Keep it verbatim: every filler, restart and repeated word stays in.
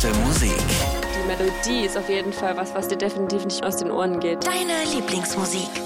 beste Musik. Die Melodie ist auf jeden Fall was, was dir definitiv nicht aus den Ohren geht. Deine Lieblingsmusik.